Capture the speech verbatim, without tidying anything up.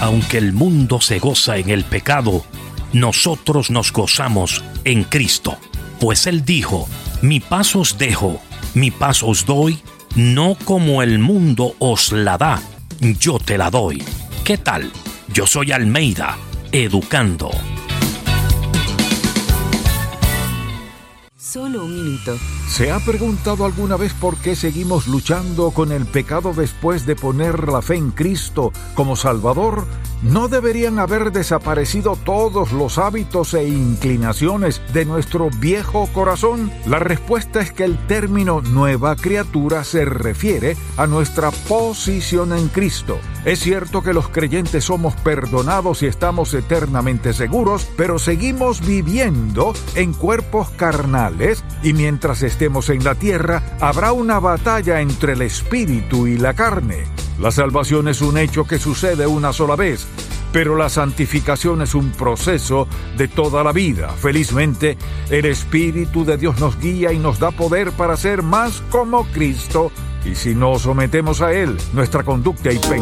Aunque el mundo se goza en el pecado, nosotros nos gozamos en Cristo. Pues Él dijo, mi paz os dejo, mi paz os doy, no como el mundo os la da, yo te la doy. ¿Qué tal? Yo soy Almeida, educando. Solo un minuto. ¿Se ha preguntado alguna vez por qué seguimos luchando con el pecado después de poner la fe en Cristo como Salvador? ¿No deberían haber desaparecido todos los hábitos e inclinaciones de nuestro viejo corazón? La respuesta es que el término nueva criatura se refiere a nuestra posición en Cristo. Es cierto que los creyentes somos perdonados y estamos eternamente seguros, pero seguimos viviendo en cuerpos carnales y mientras estemos en la tierra habrá una batalla entre el espíritu y la carne. La salvación es un hecho que sucede una sola vez, pero la santificación es un proceso de toda la vida. Felizmente, el Espíritu de Dios nos guía y nos da poder para ser más como Cristo, y si nos sometemos a Él, nuestra conducta y pensamiento